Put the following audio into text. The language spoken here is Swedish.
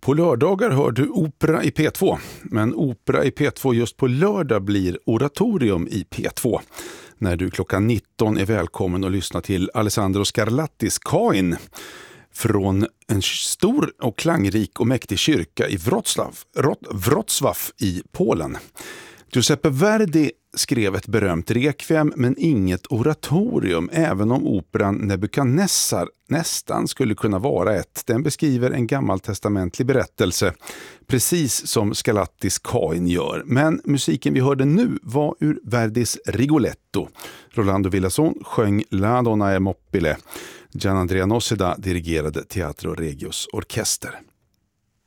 På lördagar hör du opera i P2, men opera i P2 just på lördag blir oratorium i P2. När du klockan 19 är välkommen att lyssna till Alessandro Scarlattis Kain från en stor och klangrik och mäktig kyrka i Wrocław i Polen. Giuseppe Verdi skrev ett berömt rekviem men inget oratorium, även om operan Nebukadnessar nästan skulle kunna vara ett. Den beskriver en gammaltestamentlig berättelse, precis som Scarlattis Kain gör. Men musiken vi hörde nu var ur Verdis Rigoletto. Rolando Villazon sjöng La Donna è mobile. Gianandrea Noceda dirigerade Teatro Regios orkester.